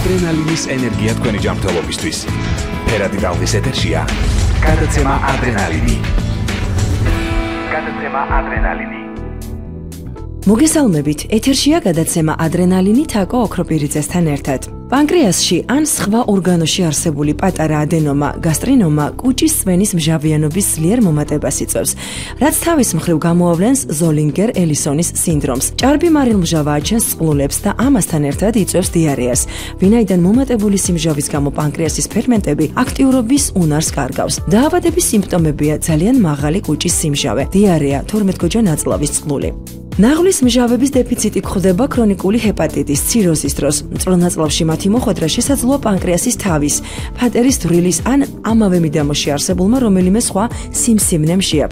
ადრენალინის ენერგია თქვენი ჯანმრთელობისთვის. ფერადი ტალღის ეთერშია გადაცემა ადრენალინი. მოგესალმებით, ეთერშია გადაცემა ადრენალინი თაკო ოქროპირიძესთან ერთად. პანკრეასში ან სხვა ორგანოში არსებული პატარა ადენომა, გასტრინომა კუჭის სვენის მჟავიანობის ძლიერ მომატებას იწვევს, რაც თავის მხრივ გამოავლენს ზოლინგერ-ელისონის სინდრომს. ჭარბი მარილმჟავა აჩენს წყლულებს და ამასთან ერთად იწვევს დიარეას, ვინაიდან მომატებული სიმჟავის გამო პანკრეასის ფერმენტები აქტიურობის უნარს კარგავს. დაავადების სიმპტომებია ძალიან მაღალი კუჭის სიმჟავე, დიარეა, 12 ნაწლავის წყლული. ნაღლის მჟავების დეფიციტი გვხვდება ქრონიკული ჰეპატიტის, ციროზის დროს. მწვრთნაწლავში მათი მოხვედრა შესაძლოა პანკრეასის თავის, ფატერის დვრილის ან ამავე მიდამოში არსებულმა რომელიმე სხვა სიმსივნემ შეაფრთხილოს.